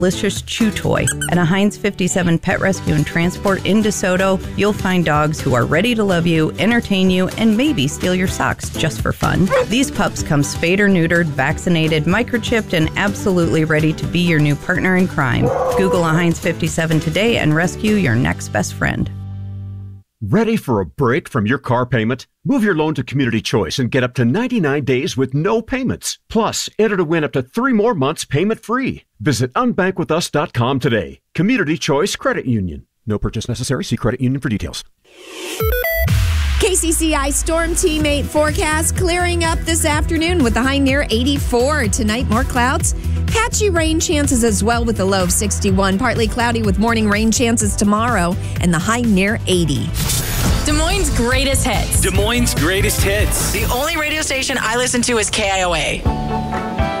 delicious chew toy. At a Heinz 57 Pet Rescue and Transport in DeSoto, you'll find dogs who are ready to love you, entertain you, and maybe steal your socks just for fun. These pups come spayed or neutered, vaccinated, microchipped, and absolutely ready to be your new partner in crime. Google a Heinz 57 today and rescue your next best friend. Ready for a break from your car payment? Move your loan to Community Choice and get up to 99 days with no payments. Plus, enter to win up to 3 more months payment-free. Visit unbankwithus.com today. Community Choice Credit Union. No purchase necessary. See credit union for details. KCCI Storm Team 8 forecast clearing up this afternoon with a high near 84. Tonight, more clouds. Patchy rain chances as well with a low of 61. Partly cloudy with morning rain chances tomorrow and the high near 80. Des Moines' greatest hits. Des Moines' greatest hits. The only radio station I listen to is KIOA.